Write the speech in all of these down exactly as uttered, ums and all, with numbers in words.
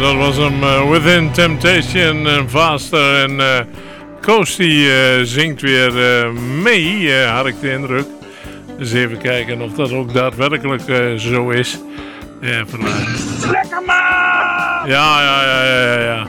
Dat was hem, uh, Within Temptation en Faster. En uh, Koos die uh, zingt weer uh, mee, uh, had ik de indruk. Dus even kijken of dat ook daadwerkelijk uh, zo is. Ja, lekker man! Ja, ja, ja, ja, ja.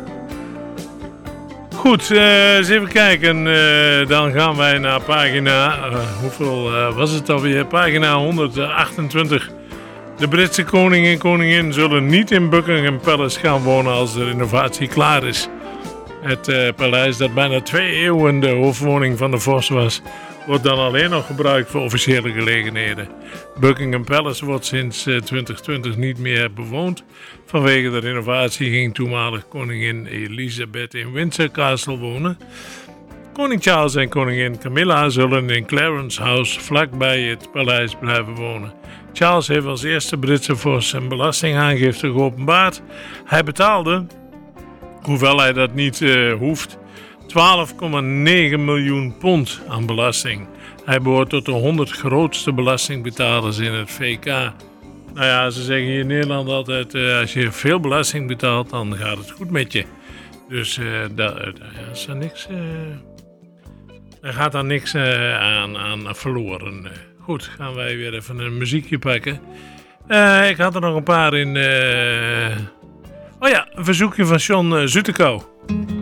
Goed, uh, eens even kijken. Uh, dan gaan wij naar pagina... Uh, hoeveel uh, was het alweer? Pagina honderdachtentwintig. De Britse koning en koningin zullen niet in Buckingham Palace gaan wonen als de renovatie klaar is. Het uh, paleis dat bijna twee eeuwen de hoofdwoning van de vorst was, wordt dan alleen nog gebruikt voor officiële gelegenheden. Buckingham Palace wordt sinds uh, twintig twintig niet meer bewoond. Vanwege de renovatie ging toenmalig koningin Elizabeth in Windsor Castle wonen. Koning Charles en koningin Camilla zullen in Clarence House vlakbij het paleis blijven wonen. Charles heeft als eerste Britse vorst zijn belastingaangifte geopenbaard. Hij betaalde, hoewel hij dat niet uh, hoeft, twaalf komma negen miljoen pond aan belasting. Hij behoort tot de honderd grootste belastingbetalers in het V K. Nou ja, ze zeggen hier in Nederland altijd, uh, als je veel belasting betaalt, dan gaat het goed met je. Dus uh, daar uh, is er niks... Uh, er gaat daar niks uh, aan, aan verloren. Uh, goed, gaan wij weer even een muziekje pakken. Uh, ik had er nog een paar in... Uh... Oh ja, een verzoekje van John uh, Zutekau.